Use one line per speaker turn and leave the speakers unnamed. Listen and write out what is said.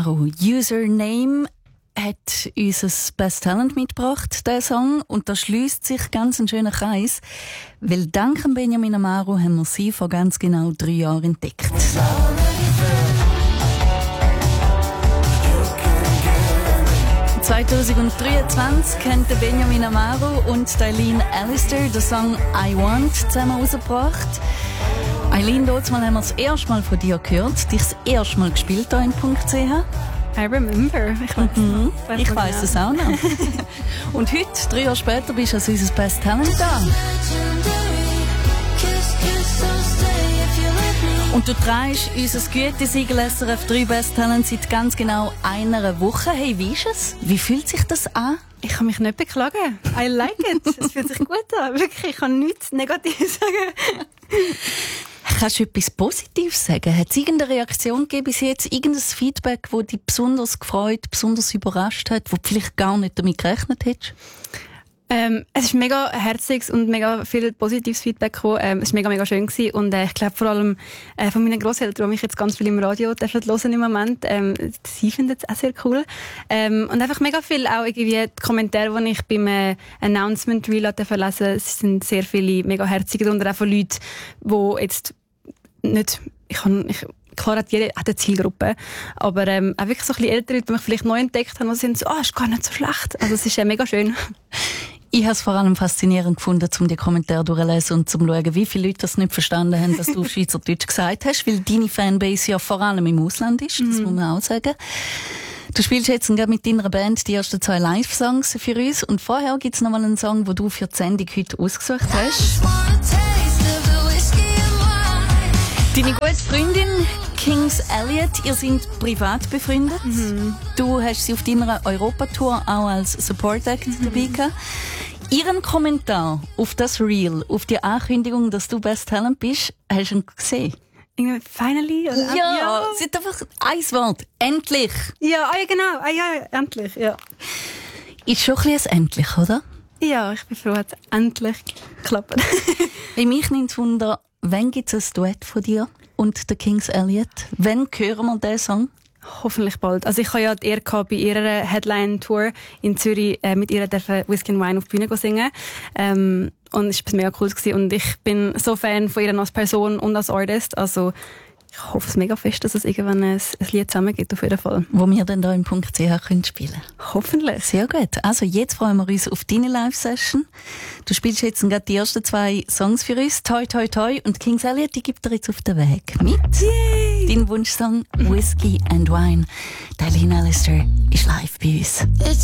Amaro, Username, hat unser Best Talent mitgebracht, der Song. Und da schließt sich ganz ein schöner Kreis, weil dank Benjamin Amaro haben wir sie vor ganz genau 3 Jahren entdeckt. 2023 haben Benjamin Amaro und Eileen Allister den Song «I Want» zusammen rausgebracht. Eileen, dort haben wir das erste Mal von dir gehört, dich das erste Mal gespielt hier in .ch.
I remember.
Ich weiss es auch noch. Und heute, 3 Jahre später, bist du als unser Best Talent da. Und du trägst unser Gütesiegel SRF 3 Best Talent seit ganz genau 1 Woche. Hey, wie ist es? Wie fühlt sich das an?
Ich kann mich nicht beklagen. I like it. Es fühlt sich gut an. Wirklich, ich kann nichts Negatives sagen.
Kannst du etwas Positives sagen? Hat es irgendeine Reaktion gegeben bis jetzt? Irgendein Feedback, das dich besonders gefreut, besonders überrascht hat, wo du vielleicht gar nicht damit gerechnet hättest?
Es ist mega herziges und mega viel positives Feedback gekommen. Es war mega schön gewesen. Und ich glaube vor allem von meinen Grosseltern, die mich jetzt ganz viel im Radio hören im Moment, sie finden es auch sehr cool. Und einfach mega viel auch irgendwie die Kommentare, die ich beim Announcement Reel verlesen, es sind sehr viele mega herzige, und auch von Leuten, die jetzt nicht, klar hat jeder eine Zielgruppe, aber auch wirklich so ein bisschen ältere Leute, die mich vielleicht neu entdeckt haben und sind so, ist gar nicht so schlecht. Also es ist mega schön.
Ich habe es vor allem faszinierend gefunden, um die Kommentare durchzulesen und zu schauen, wie viele Leute das nicht verstanden haben, was du auf Schweizerdeutsch gesagt hast, weil deine Fanbase ja vor allem im Ausland ist, das muss man auch sagen. Du spielst jetzt mit deiner Band die ersten 2 Live-Songs für uns und vorher gibt es noch mal einen Song, den du für die Sendung heute ausgesucht hast. Deine gute Freundin Kings Elliot, ihr seid privat befreundet. Du hast sie auf deiner Europatour auch als Support Act dabei gehabt. Ihren Kommentar auf das Reel, auf die Ankündigung, dass du Best Talent bist, hast du ihn gesehen?
Finally? Oder?
Ja, es ist einfach ein Wort. Endlich.
Ja, genau. Ja, endlich, ja.
Ist schon ein bisschen endlich, oder?
Ja, ich bin froh, dass es endlich geklappt.
Hey, mich nimmt es Wunder, wann gibt es ein Duett von dir und der Kings Elliot? Wann hören wir diesen Song?
Hoffentlich bald. Also ich habe ja die Ehre gehabt, bei ihrer Headline-Tour in Zürich mit ihr Whisky and Wine auf die Bühne singen. Und es war mega cool gewesen. Und ich bin so Fan von ihr als Person und als Artist. Also ich hoffe es mega fest, dass es irgendwann ein Lied zusammen gibt, auf jeden Fall.
Wo wir dann hier im .ch spielen können.
Hoffentlich.
Sehr gut. Also jetzt freuen wir uns auf deine Live-Session. Du spielst jetzt gerade die ersten 2 Songs für uns. Toi, toi, toi. Und Kings Elliot, die gibt dir jetzt auf den Weg mit.
Yay!
Dein Wunschsong Whisky and Wine. Eileen Allister ist live bei uns.